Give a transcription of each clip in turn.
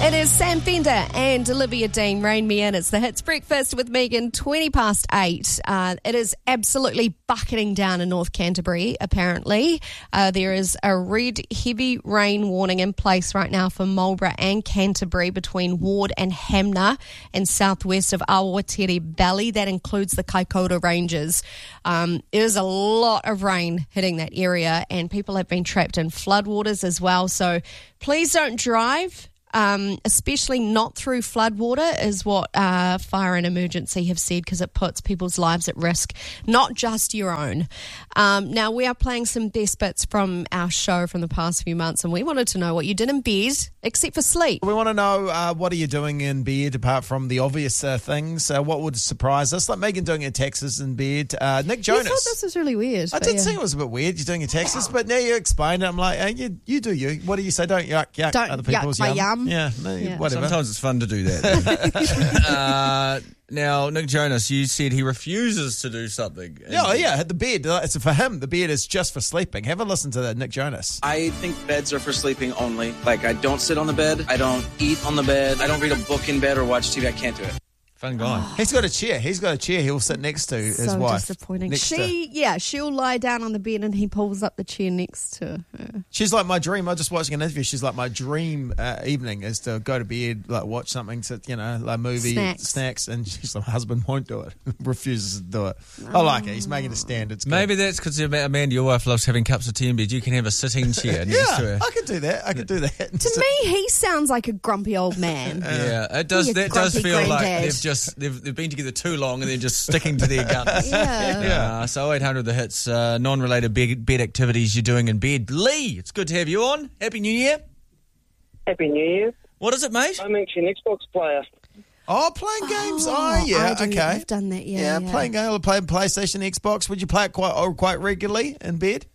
It is Sam Fender and Olivia Dean, Rain Me In. It's the Hits Breakfast with Megan, 8:20. It is absolutely bucketing down in North Canterbury, apparently. There is a red heavy rain warning in place right now for Marlborough and Canterbury between Ward and Hamner and southwest of Awatere Valley. That includes the Kaikoura Ranges. There's a lot of rain hitting that area and people have been trapped in floodwaters as well. So please don't drive. Especially not through floodwater is what Fire and Emergency have said, because it puts people's lives at risk, not just your own. Now, we are playing some best bits from our show from the past few months, and we wanted to know what you did in bed, except for sleep. We want to know what are you doing in bed, apart from the obvious things. What would surprise us? Like Megan doing her taxes in bed. Nick Jonas. I thought this was really weird. I did think it was a bit weird, you're doing your taxes, but now you explain it. I'm like, hey, you do you. What do you say? Don't yuck Don't other people's yuck my yum. Yeah, whatever. Sometimes it's fun to do that. Now, Nick Jonas, you said he refuses to do something. Yeah, the bed. It's for him. The bed is just for sleeping. Have a listen to that, Nick Jonas. I think beds are for sleeping only. Like, I don't sit on the bed. I don't eat on the bed. I don't read a book in bed or watch TV. I can't do it. Fun guy. He's got a chair. He'll sit next to his so wife. Disappointing. She'll lie down on the bed and he pulls up the chair next to her. She's like my dream. I was just watching an interview. She's like my dream evening is to go to bed, like watch something, like a movie, snacks, and she's like, my husband won't do it. Refuses to do it. I like it. He's making a stand. It's good. Maybe that's because Amanda, your wife, loves having cups of tea in bed. You can have a sitting chair next to her. I could do that. To me, he sounds like a grumpy old man. Yeah, it does. That does feel like they've been together too long and they're just sticking to their guns. Yeah. So 800 the hits, non-related bed activities you're doing in bed. Lee, it's good to have you on. Happy New Year. Happy New Year. What is it, mate? I'm actually an Xbox player. Oh, playing games. Okay. I've done that, yeah. Playing PlayStation, Xbox. Would you play it quite regularly in bed?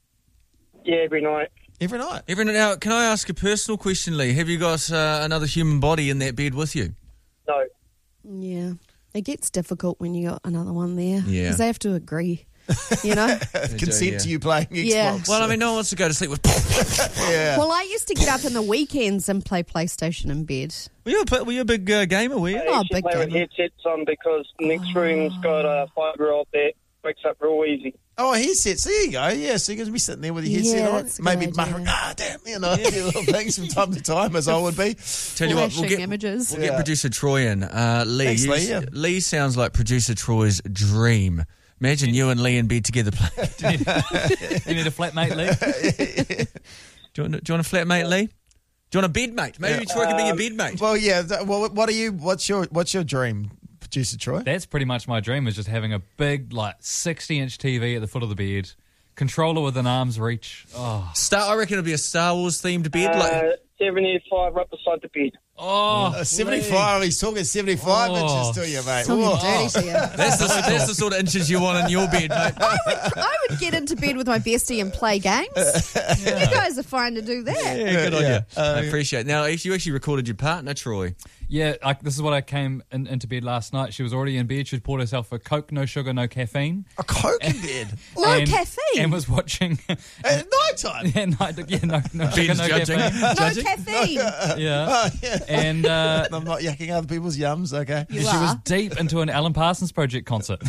Yeah, every night. Every night. Now, can I ask a personal question, Lee? Have you got another human body in that bed with you? No. Yeah. It gets difficult when you got another one there. Yeah. Because they have to agree, you know? Consent to you playing Xbox. Yeah. Well, I mean, no one wants to go to sleep with... Yeah. Well, I used to get up in the weekends and play PlayStation in bed. Were you a big gamer, were you? I actually play with headsets on because next room's got a 5-year-old that wakes up real easy. Oh, headsets. There you go. Yeah, so you're going to be sitting there with your headset on. Maybe muttering, damn, little things from time to time, as I would be. Tell you what, we'll get producer Troy in. Lee. Thanks, Lee. Lee sounds like producer Troy's dream. Imagine you and Lee in bed together playing. You need a flatmate, Lee? Do you want a flatmate, Lee? Do you want a bedmate? Maybe Troy can be your bedmate. Well, yeah. Well, what's your dream, producer Troy? That's pretty much my dream, is just having a big, 60-inch TV at the foot of the bed, controller within arm's reach. Oh. I reckon it'll be a Star Wars themed bed. 75 right beside the bed. Oh, 75. He's talking 75 inches to you, mate. Dirty to you. That's the sort of inches you want in your bed, mate. I would get into bed with my bestie and play games. You guys are fine to do that. Yeah, good on you. I appreciate it. Now, you actually recorded your partner, Troy. Yeah, this is what I came into bed last night. She was already in bed. She'd poured herself a Coke, no sugar, no caffeine. A Coke in bed? No caffeine? And was watching... At night time? No sugar, no caffeine. No caffeine. Yeah. And I'm not yucking other people's yums, okay? You she are. was deep into an Alan Parsons Project concert.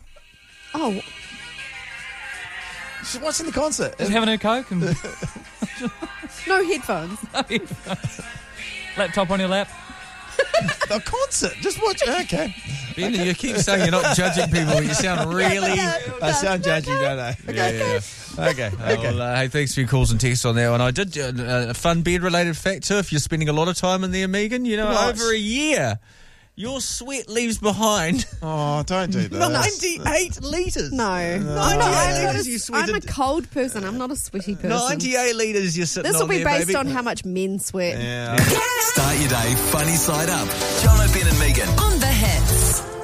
Oh. She's watching the concert. Just having her Coke and... No headphones. Laptop on your lap. The concert. Just watch. Okay. Ben, you keep saying you're not judging people. You sound really... I sound judgy, don't I? Okay. Okay. Well, hey, thanks for your calls and texts on that one. I did a fun bed-related fact, too. If you're spending a lot of time in there, Megan, over a year, your sweat leaves behind... Oh, don't do that. 98 litres. No. I'm a cold person. I'm not a sweaty person. 98 litres you're sitting on there, This will be based baby. on how much men sweat. Yeah. Start your day funny side up. John O'Brien and Megan. On the Hits.